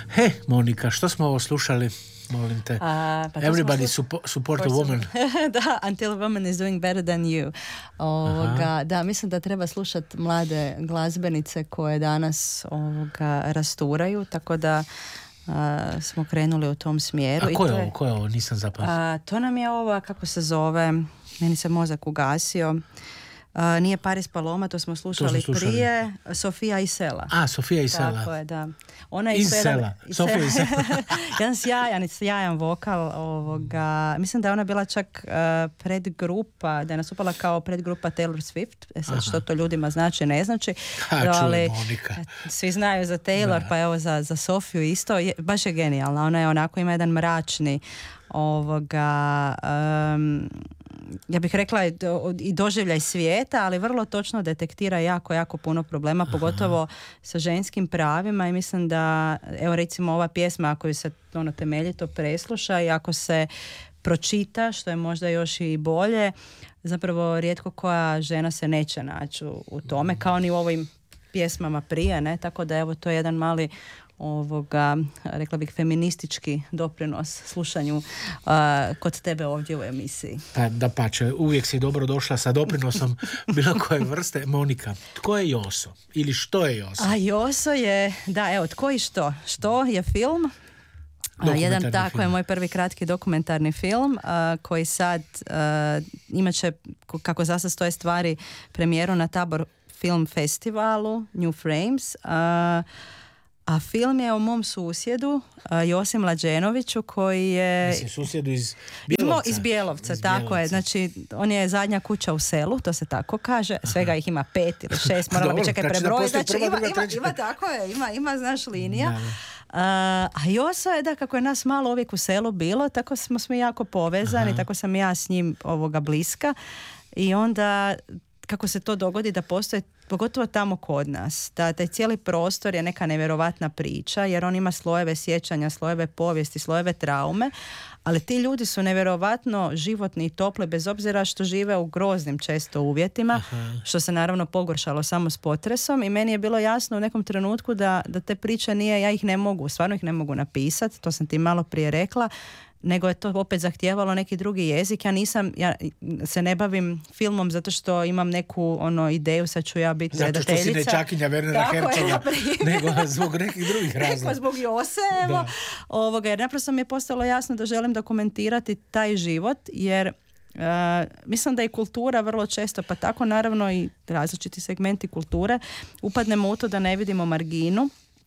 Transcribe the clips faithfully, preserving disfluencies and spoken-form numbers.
He, Monika, što smo ovo slušali? Molim te. A, pa Everybody slu... suppo- support a woman. Da, until a woman is doing better than you. Ovoga, da, mislim da treba slušati mlade glazbenice koje danas ovoga, rasturaju, tako da a, smo krenuli u tom smjeru. A ko je I to ovo? Ko je ovo? Nisam zapamtio. To nam je ova, kako se zove, meni se mozak ugasio. Uh, nije Paris Paloma, to smo slušali, to smo slušali. Prije. Sofija iz sela. A, Sofija iz sela. Tako je, da. Ona je iz sela. Sofija iz sela. Jedan sjajan, sjajan vokal ovoga. Mislim da je ona bila čak uh, predgrupa, da je nastupala kao predgrupa Taylor Swift. E sad, što to ljudima znači, ne znači. Ha, ali čuj, Monika. Svi znaju za Taylor, da. Pa evo za, za Sofiju isto. Je, baš je genijalna. Ona je onako, ima jedan mračni ovoga... Um, ja bih rekla i doživljaj svijeta, ali vrlo točno detektira jako, jako puno problema, pogotovo sa ženskim pravima i mislim da, evo recimo ova pjesma koju se ono temeljito presluša i ako se pročita, što je možda još i bolje, zapravo rijetko koja žena se neće naći u tome, kao ni u ovim pjesmama prije, ne? Tako da evo to je jedan mali ovoga, rekla bih, feministički doprinos slušanju uh, kod tebe ovdje u emisiji. Pa da pače, uvijek si dobro došla sa doprinosom bilo koje vrste. Monika, tko je Joso? Ili što je Joso? A Joso je, da, evo, tko i što? Što je film? A, jedan tako film. Je moj prvi kratki dokumentarni film uh, koji sad uh, imat će, kako zasad stoje stvari, premijeru na Tabor Film Festivalu New Frames. Uh, A film je o mom susjedu, uh, Josi Mlađenoviću, koji je... Mislim, susjedu iz Bjelovca. Iz Bjelovca, iz tako Bjelovca. je. Znači, on je zadnja kuća u selu, to se tako kaže. Svega ih ima pet ili šest, moramo bi čekaj prebroj. Znači, ima, ima, ima, tako je, ima, ima, znaš, linija. Uh, a Joso je, da, kako je nas malo uvijek u selu bilo, tako smo smo jako povezani, aha, tako sam ja s njim ovoga bliska. I onda... kako se to dogodi da postoje, pogotovo tamo kod nas, da taj cijeli prostor je neka nevjerovatna priča, jer on ima slojeve sjećanja, slojeve povijesti, slojeve traume, ali ti ljudi su nevjerovatno životni i topli, bez obzira što žive u groznim često uvjetima, aha, što se naravno pogoršalo samo s potresom i meni je bilo jasno u nekom trenutku da, da te priče nije, ja ih ne mogu, stvarno ih ne mogu napisati, to sam ti malo prije rekla, nego je to opet zahtijevalo neki drugi jezik. Ja nisam, ja se ne bavim filmom zato što imam neku ono ideju, sad ću ja biti redateljica. Zato što si nečakinja Wernera Herzoga, nego zbog nekih drugih razloga. Zbog Jose, evo. Ovoga, jer naprosto mi je postalo jasno da želim dokumentirati taj život, jer Uh, mislim da je kultura vrlo često, pa tako naravno i različiti segmenti kulture, upadnemo u to da ne vidimo marginu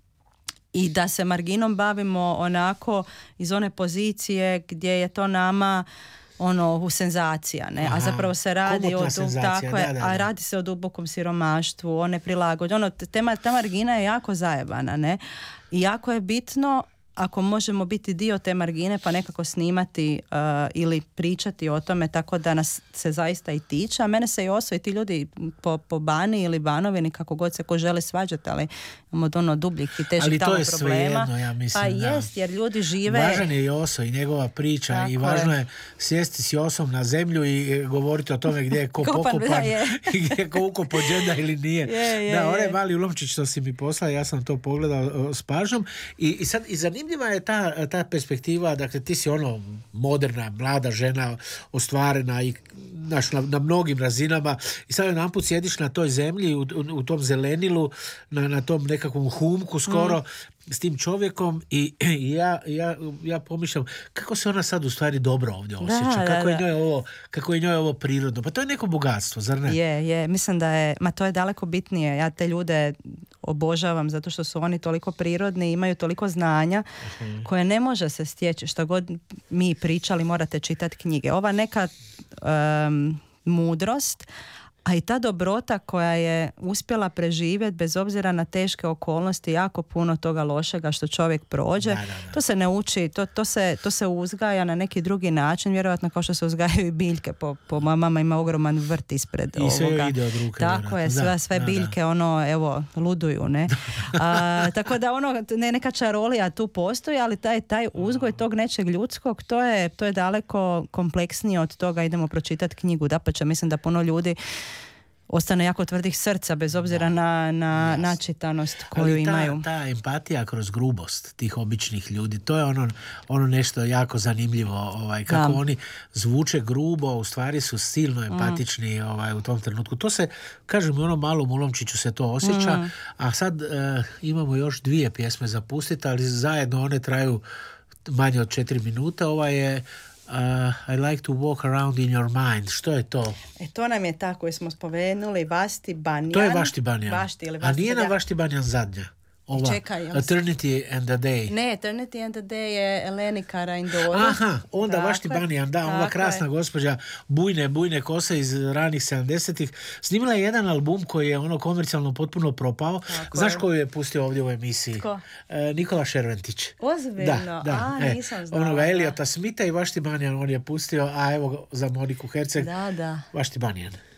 i da se marginom bavimo onako iz one pozicije gdje je to nama ono u senzacija, ne? A zapravo se radi o tako je, da, da, da. A radi se o dubokom siromaštvu, o neprilagodnji. Ono, tema, ta margina je jako zajebana, ne? I jako je bitno ako možemo biti dio te margine pa nekako snimati uh, ili pričati o tome tako da nas se zaista i tiče. A mene se i osvoji ti ljudi po, po Bani ili Banovini, kako god se ko žele svađati, ali imamo ono dubljih i težih tamo problema. Ali to je svejedno, ja mislim. Pa da. jest, jer ljudi žive... Važan je Joso i njegova priča tako i važno je. je sjesti s Josom na zemlju i govoriti o tome gdje je ko pokopan i gdje je ko ukopo džeda ili nije. Je, je, da, onaj mali ulomčić što si mi poslao, ja sam to pogledao s pažnjom i, i sad i zanimljiva je ta, ta perspektiva, dakle ti si ono moderna, mlada žena, ostvarena i naš, na, na mnogim razinama i sad jedanput sjediš na toj zemlji u, u, u tom zelenilu, na, na tom nekakvom humku skoro mm. s tim čovjekom i, i ja, ja, ja pomišljam kako se ona sad u stvari dobro ovdje osjeća, da, kako, da, je njoj ovo, kako je njoj ovo prirodno, pa to je neko bogatstvo, zar ne? Je, je, mislim da je, ma to je daleko bitnije, ja te ljude obožavam zato što su oni toliko prirodni, imaju toliko znanja uh-huh. koje ne može se stječi, što god mi pričali morate čitati knjige. Ova neka um, mudrost, a i ta dobrota koja je uspjela preživjeti bez obzira na teške okolnosti, jako puno toga lošega što čovjek prođe, da, da, da. To se ne uči, to, to, se, to se uzgaja na neki drugi način, vjerojatno kao što se uzgajaju i biljke, po, po mamama ima ogroman vrt ispred i ovoga. sve ide od ruke. Tako je, sve, sve da, biljke da. ono, evo, luduju, ne? A, tako da ono, ne, neka čarolija tu postoji, ali taj, taj uzgoj tog nečeg ljudskog, to je, to je daleko kompleksnije od toga, idemo pročitati knjigu, dapače, mislim da puno ljudi ostane jako tvrdih srca, bez obzira da. na, na načitanost koju ali ta, imaju. Ta empatija kroz grubost tih običnih ljudi, to je ono, ono nešto jako zanimljivo, ovaj, kako da. oni zvuče grubo, u stvari su silno empatični mm. ovaj, u tom trenutku. To se, kažem, ono malom Ulomčiću se to osjeća, mm. a sad uh, imamo još dvije pjesme za pustiti, ali zajedno one traju manje od četiri minuta. Ova je Uh, I like to walk around in your mind. Što je to? E, to nam je tako, smo spomenuli Vashti Banyan. To je Vashti Banyan. Vashti ili Vashti A nije na Vashti Banyan zadnja? Ova, čekaj, Eternity and the Day. Ne, Eternity and the Day je Eleni Karaindoro. Aha, onda Vashti Banyan, da, ova krasna je. gospođa, bujne, bujne kose iz ranih sedamdesetih. Snimila je jedan album koji je ono komercijalno potpuno propao. Tako Znaš je. koju je pustio ovdje u emisiji? Tko? E, Nikola Šerventić. Ozbiljno? Da, da. A, nisam e, znala. Onoga Eliota Smitha i Vashti Banyan on je pustio, a evo za Moniku Herceg. Da, da. Vashti Banyan.